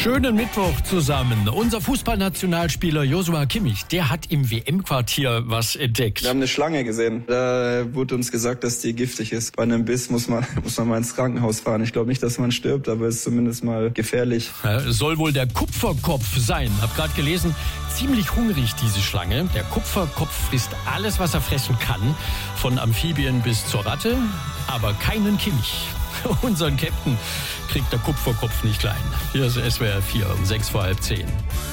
Schönen Mittwoch zusammen. Unser Fußballnationalspieler Joshua Kimmich, der hat im WM-Quartier was entdeckt. Wir haben eine Schlange gesehen. Da wurde uns gesagt, dass die giftig ist. Bei einem Biss muss man mal ins Krankenhaus fahren. Ich glaube nicht, dass man stirbt, aber es ist zumindest mal gefährlich. Soll wohl der Kupferkopf sein. Hab gerade gelesen, ziemlich hungrig diese Schlange. Der Kupferkopf frisst alles, was er fressen kann. Von Amphibien bis zur Ratte, aber keinen Kimmich. Unseren Captain kriegt der Kupferkopf nicht klein. Hier ist SWR 4 um 6:10.